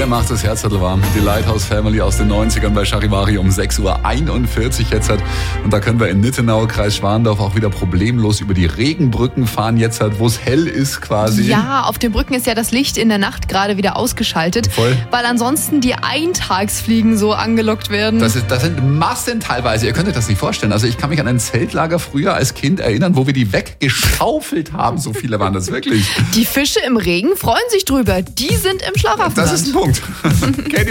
Der macht das Herz warm. Die Lighthouse Family aus den 90ern bei Charivari um 6.41 Uhr jetzt hat. Und da können wir in Nittenau, Kreis Schwandorf, auch wieder problemlos über die Regenbrücken fahren jetzt hat, wo es hell ist quasi. Ja, auf den Brücken ist ja das Licht in der Nacht gerade wieder ausgeschaltet. Voll. Weil ansonsten die Eintagsfliegen so angelockt werden. Das sind Massen teilweise. Ihr könnt euch das nicht vorstellen. Also ich kann mich an ein Zeltlager früher als Kind erinnern, wo wir die weggeschaufelt haben. So viele waren das wirklich. Die Fische im Regen freuen sich drüber. Die sind im Schlaraffenland. Das ist ein Punkt. Katy